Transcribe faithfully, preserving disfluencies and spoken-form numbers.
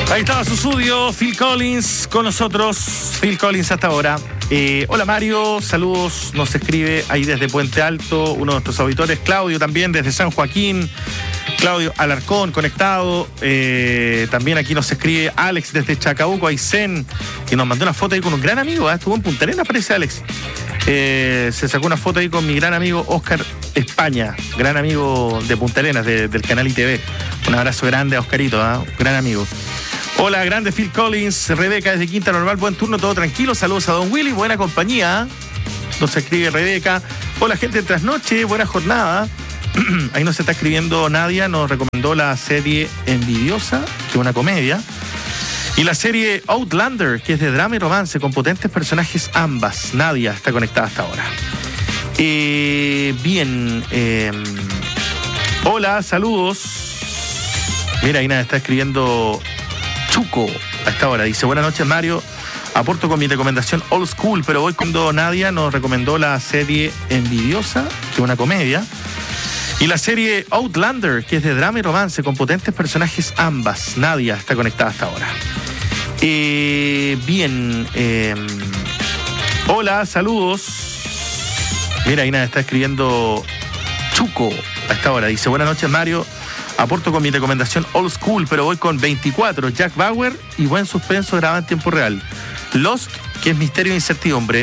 Ahí estaba su estudio, Phil Collins con nosotros. Phil Collins hasta ahora. Eh, hola Mario, saludos, nos escribe ahí desde Puente Alto, uno de nuestros auditores, Claudio también desde San Joaquín, Claudio Alarcón conectado, eh, también aquí nos escribe Alex desde Chacabuco, Aysén, que nos mandó una foto ahí con un gran amigo, ¿eh? Estuvo en Punta Arenas, parece Alex. Eh, se sacó una foto ahí con mi gran amigo Oscar España, gran amigo de Punta Arenas, de, del canal I T V. Un abrazo grande a Oscarito, ¿eh? Gran amigo. Hola, grande Phil Collins, Rebeca desde Quinta Normal, buen turno, todo tranquilo, saludos a Don Willy, buena compañía, nos escribe Rebeca. Hola gente de Trasnoche, buena jornada. Ahí nos está escribiendo Nadia, nos recomendó la serie Envidiosa, que es una comedia, y la serie Outlander, que es de drama y romance, con potentes personajes ambas. Nadia está conectada hasta ahora. Eh, bien, eh, hola, saludos. Mira, ahí Nadia está escribiendo Chuco a esta hora, dice: buenas noches Mario, aporto con mi recomendación Old School, pero voy cuando Nadia nos recomendó la serie Envidiosa, que es una comedia, y la serie Outlander, que es de drama y romance, con potentes personajes ambas. Nadia está conectada hasta ahora. Eh, bien, eh, hola, saludos. Mira, ahí Nadia está escribiendo Chuco a esta hora, dice: buenas noches Mario, aporto con mi recomendación Old School, pero voy con veinticuatro, Jack Bauer y buen suspenso grabado en tiempo real. Lost, que es misterio e incertidumbre.